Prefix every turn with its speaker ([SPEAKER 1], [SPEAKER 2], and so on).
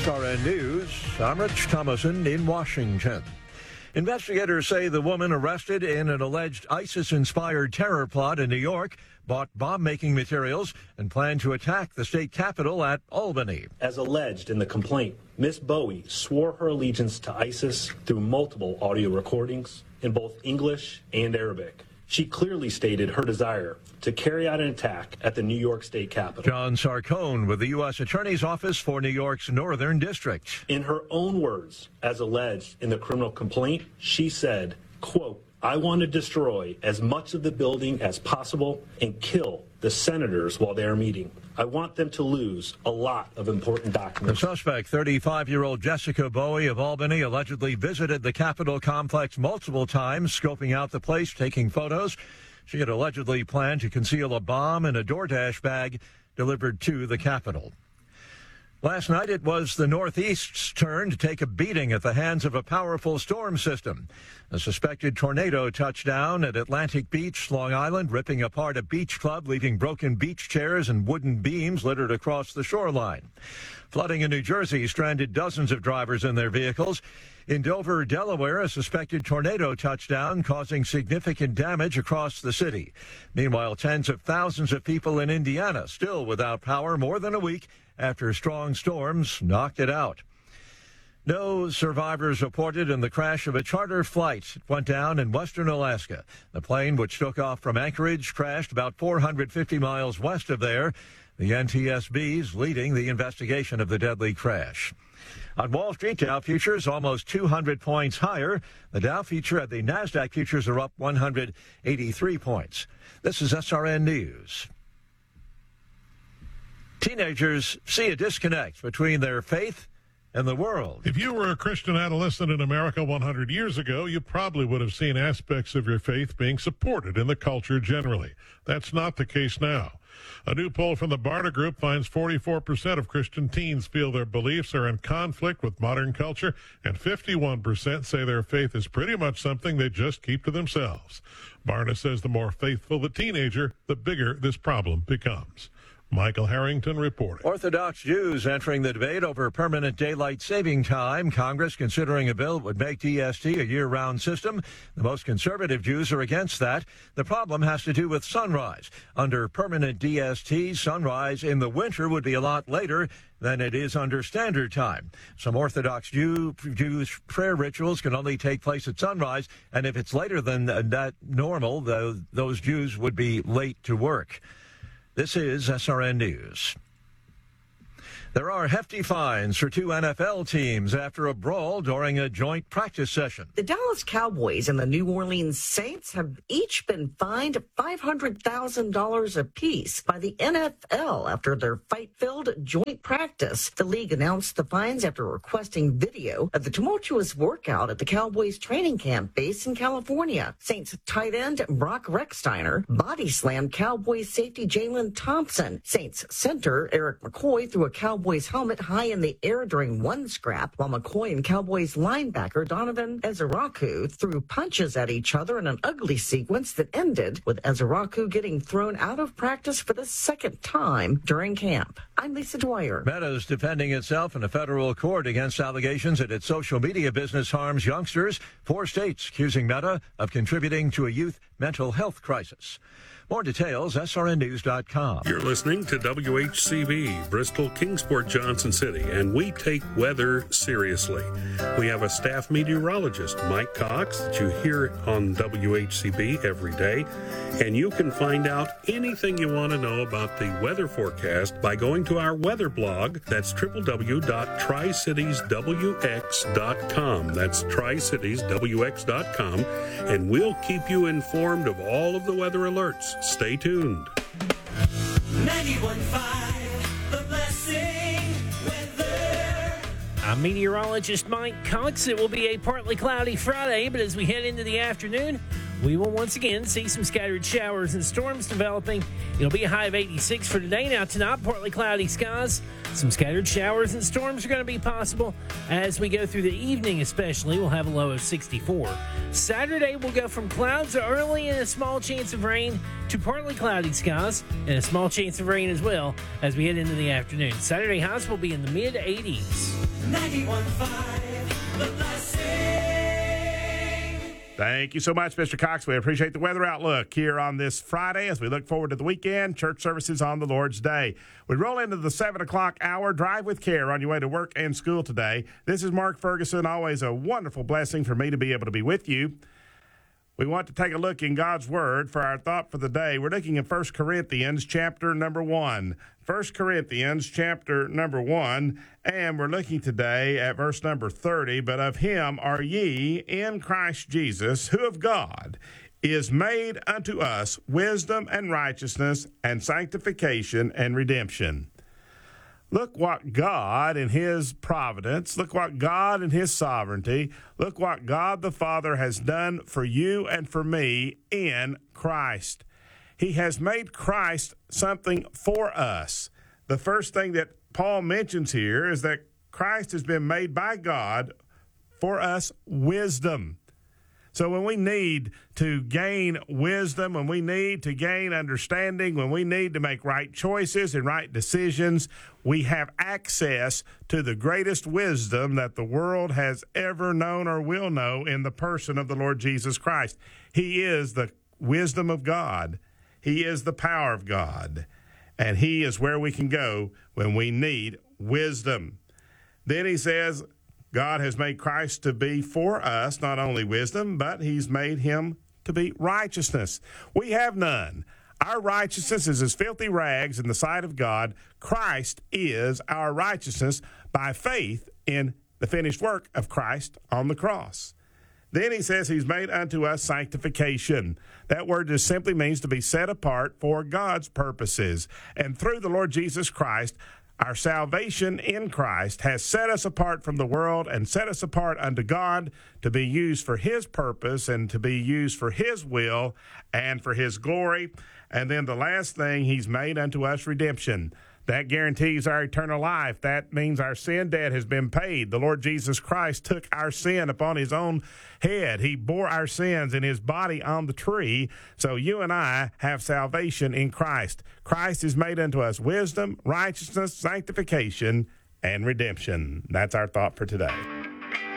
[SPEAKER 1] SRN News, I'm Rich Thomason in Washington. Investigators say the woman arrested in an alleged ISIS-inspired terror plot in New York bought bomb-making materials and planned to attack the state capitol at Albany.
[SPEAKER 2] As alleged in the complaint, Ms. Bowie swore her allegiance to ISIS through multiple audio recordings in both English and Arabic. She clearly stated her desire to carry out an attack at the New York State Capitol.
[SPEAKER 1] John Sarcone with the U.S. Attorney's Office for New York's Northern District.
[SPEAKER 2] In her own words, as alleged in the criminal complaint, she said, quote, "I want to destroy as much of the building as possible and kill the senators while they are meeting. I want them to lose a lot of important documents."
[SPEAKER 1] The suspect, 35-year-old Jessica Bowie of Albany, allegedly visited the Capitol complex multiple times, scoping out the place, taking photos. She had allegedly planned to conceal a bomb in a DoorDash bag delivered to the Capitol. Last night, it was the Northeast's turn to take a beating at the hands of a powerful storm system. A suspected tornado touched down at Atlantic Beach, Long Island, ripping apart a beach club, leaving broken beach chairs and wooden beams littered across the shoreline. Flooding in New Jersey stranded dozens of drivers in their vehicles. In Dover, Delaware, a suspected tornado touched down, causing significant damage across the city. Meanwhile, tens of thousands of people in Indiana still without power more than a week after strong storms knocked it out. No survivors reported in the crash of a charter flight. It went down in western Alaska. The plane, which took off from Anchorage, crashed about 450 miles west of there. The NTSB's leading the investigation of the deadly crash. On Wall Street, Dow futures almost 200 points higher. The Dow future and the NASDAQ futures are up 183 points. This is SRN News. Teenagers see a disconnect between their faith and the world.
[SPEAKER 3] If you were a Christian adolescent in America 100 years ago, you probably would have seen aspects of your faith being supported in the culture generally. That's not the case now. A new poll from the Barna Group finds 44% of Christian teens feel their beliefs are in conflict with modern culture, and 51% say their faith is pretty much something they just keep to themselves. Barna says the more faithful the teenager, the bigger this problem becomes. Michael Harrington reporting.
[SPEAKER 1] Orthodox Jews entering the debate over permanent daylight saving time. Congress considering a bill that would make DST a year-round system. The most conservative Jews are against that. The problem has to do with sunrise. Under permanent DST, sunrise in the winter would be a lot later than it is under standard time. Some Orthodox Jewish prayer rituals can only take place at sunrise, and if it's later than that normal, those Jews would be late to work. This is SRN News. There are hefty fines for two NFL teams after a brawl during a joint practice session.
[SPEAKER 4] The Dallas Cowboys and the New Orleans Saints have each been fined $500,000 apiece by the NFL after their fight-filled joint practice. The league announced the fines after requesting video of the tumultuous workout at the Cowboys training camp base in California. Saints tight end Brock Rechsteiner body slammed Cowboys safety Jalen Thompson. Saints center Eric McCoy threw a Cowboys helmet high in the air during one scrap, while McCoy and Cowboys linebacker Donovan Ezeraku threw punches at each other in an ugly sequence that ended with Ezeraku getting thrown out of practice for the second time during camp. I'm Lisa Dwyer.
[SPEAKER 1] Meta is defending itself in a federal court against allegations that its social media business harms youngsters. 4 states accusing Meta of contributing to a youth mental health crisis. More details, srnnews.com.
[SPEAKER 5] You're listening to WHCB, Bristol, Kingsport, Johnson City, and we take weather seriously. We have a staff meteorologist, Mike Cox, that you hear on WHCB every day, and you can find out anything you want to know about the weather forecast by going to our weather blog. That's www.tricitieswx.com. That's tricitieswx.com, and we'll keep you informed of all of the weather alerts. Stay tuned.
[SPEAKER 6] 91.5, The Blessing Weather.
[SPEAKER 7] I'm meteorologist Mike Cox. It will be a partly cloudy Friday, but as we head into the afternoon, we will once again see some scattered showers and storms developing. It'll be a high of 86 for today. Now tonight, partly cloudy skies, Some scattered showers and storms are going to be possible as we go through the evening, especially. We'll have a low of 64. Saturday, we'll go from clouds early and a small chance of rain to partly cloudy skies and a small chance of rain as well as we head into the afternoon. Saturday highs will be in the mid-80s.
[SPEAKER 6] 91.5 The Blessing.
[SPEAKER 8] Thank you so much, Mr. Cox. We appreciate the weather outlook here on this Friday as we look forward to the weekend, church services on the Lord's Day. We roll into the 7 o'clock hour, Drive with Care on your way to work and school today. This is Mark Ferguson. Always a wonderful blessing for me to be able to be with you. We want to take a look in God's Word for our thought for the day. We're looking at 1 Corinthians chapter number 1. 1 Corinthians chapter number 1, and we're looking today at verse number 30. But of him are ye in Christ Jesus, who of God is made unto us wisdom and righteousness and sanctification and redemption. Look what God in his providence, look what God in his sovereignty, look what God the Father has done for you and for me in Christ. He has made Christ something for us. The first thing that Paul mentions here is that Christ has been made by God for us wisdom. So when we need to gain wisdom, when we need to gain understanding, when we need to make right choices and right decisions, we have access to the greatest wisdom that the world has ever known or will know in the person of the Lord Jesus Christ. He is the wisdom of God. He is the power of God. And he is where we can go when we need wisdom. Then he says, God has made Christ to be for us not only wisdom, but he's made him to be righteousness. We have none. Our righteousness is as filthy rags in the sight of God. Christ is our righteousness by faith in the finished work of Christ on the cross. Then he says he's made unto us sanctification. That word just simply means to be set apart for God's purposes. And through the Lord Jesus Christ, our salvation in Christ has set us apart from the world and set us apart unto God to be used for his purpose and to be used for his will and for his glory. And then the last thing, he's made unto us redemption. That guarantees our eternal life. That means our sin debt has been paid. The Lord Jesus Christ took our sin upon his own head. He bore our sins in his body on the tree. So you and I have salvation in Christ. Christ is made unto us wisdom, righteousness, sanctification, and redemption. That's our thought for today.